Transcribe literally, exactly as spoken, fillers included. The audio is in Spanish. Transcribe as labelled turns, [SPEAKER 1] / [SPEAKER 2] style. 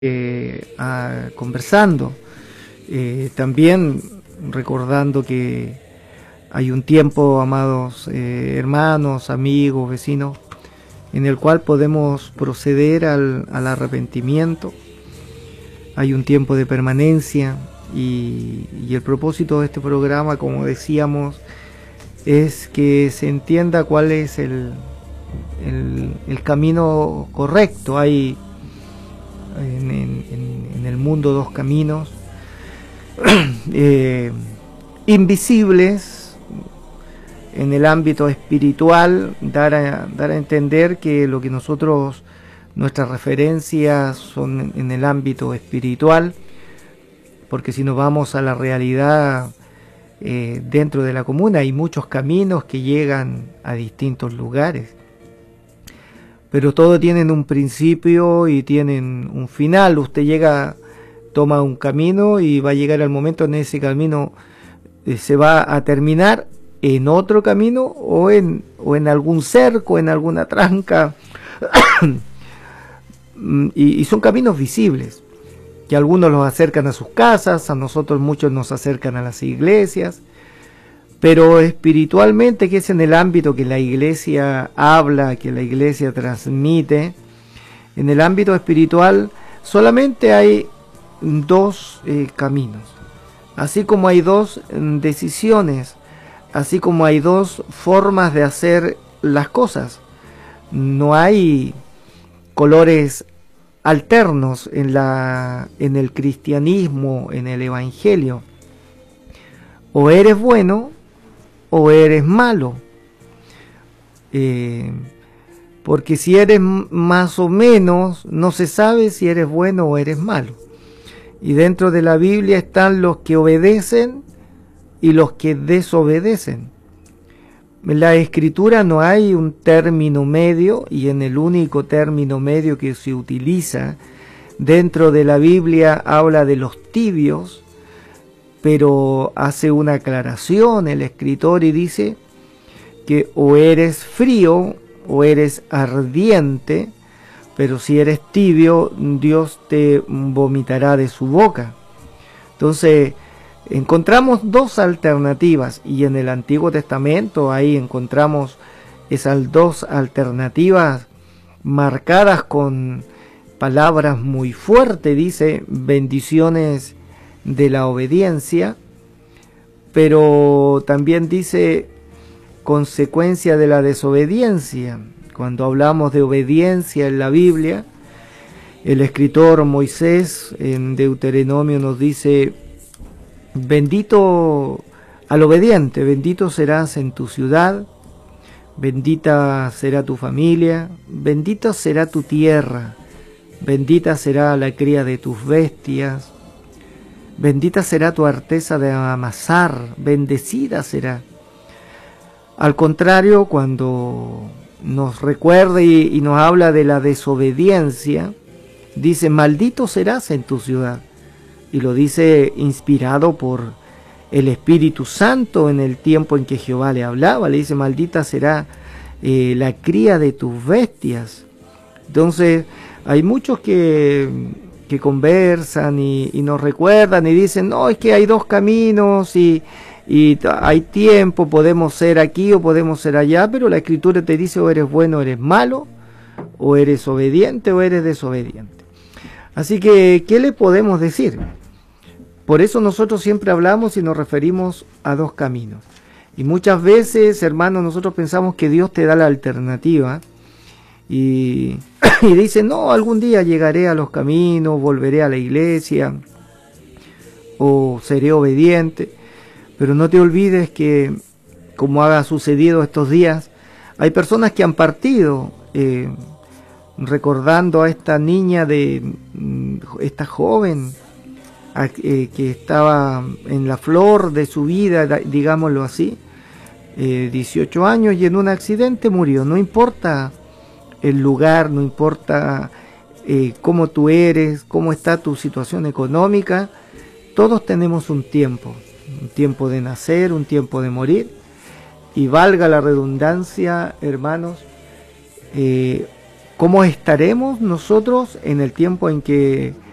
[SPEAKER 1] eh, a, conversando, eh, también recordando que hay un tiempo, amados eh, hermanos, amigos, vecinos, en el cual podemos proceder al, al arrepentimiento. Hay un tiempo de permanencia y, y el propósito de este programa, como decíamos, es que se entienda cuál es el, el, el camino correcto. Hay en, en, en el mundo dos caminos eh, invisibles. En el ámbito espiritual, dar a, dar a entender que lo que nosotros, nuestras referencias son en, en el ámbito espiritual, porque si nos vamos a la realidad eh, dentro de la comuna hay muchos caminos que llegan a distintos lugares, pero todos tienen un principio y tienen un final. Usted llega, toma un camino y va a llegar al momento en ese camino eh, se va a terminar en otro camino o en, o en algún cerco, en alguna tranca. y, y son caminos visibles, que algunos los acercan a sus casas, a nosotros muchos nos acercan a las iglesias, pero espiritualmente, que es en el ámbito que la iglesia habla, que la iglesia transmite, en el ámbito espiritual solamente hay dos eh, caminos, así como hay dos mm, decisiones, así como hay dos formas de hacer las cosas. No hay colores alternos en la en el cristianismo, en el evangelio. O eres bueno o eres malo. Eh, porque si eres más o menos, no se sabe si eres bueno o eres malo. Y dentro de la Biblia están los que obedecen y los que desobedecen. En la escritura no hay un término medio, y en el único término medio que se utiliza dentro de la Biblia habla de los tibios, pero hace una aclaración el escritor y dice que o eres frío o eres ardiente, pero si eres tibio, Dios te vomitará de su boca. Entonces, encontramos dos alternativas, y en el Antiguo Testamento ahí encontramos esas dos alternativas marcadas con palabras muy fuertes. Dice bendiciones de la obediencia, pero también dice consecuencia de la desobediencia. Cuando hablamos de obediencia en la Biblia, el escritor Moisés en Deuteronomio nos dice: bendito al obediente, bendito serás en tu ciudad, bendita será tu familia, bendita será tu tierra, bendita será la cría de tus bestias, bendita será tu arteza de amasar, bendecida será. Al contrario, cuando nos recuerda y, y nos habla de la desobediencia, dice: maldito serás en tu ciudad. Y lo dice inspirado por el Espíritu Santo en el tiempo en que Jehová le hablaba. Le dice: maldita será eh, la cría de tus bestias. Entonces hay muchos que, que conversan y, y nos recuerdan y dicen: no, es que hay dos caminos y, y hay tiempo, podemos ser aquí o podemos ser allá, pero la Escritura te dice: o eres bueno o eres malo, o eres obediente o eres desobediente. Así que, ¿qué le podemos decir? Por eso nosotros siempre hablamos y nos referimos a dos caminos. Y muchas veces, hermanos, nosotros pensamos que Dios te da la alternativa y, y dice: no, algún día llegaré a los caminos, volveré a la iglesia o seré obediente. Pero no te olvides que, como ha sucedido estos días, hay personas que han partido, eh, recordando a esta niña, de esta joven a, eh, que estaba en la flor de su vida, digámoslo así, eh, dieciocho años, y en un accidente murió. No importa el lugar, no importa eh, cómo tú eres, cómo está tu situación económica, todos tenemos un tiempo, un tiempo de nacer, un tiempo de morir, y valga la redundancia, hermanos, eh, ¿cómo estaremos nosotros en el tiempo en que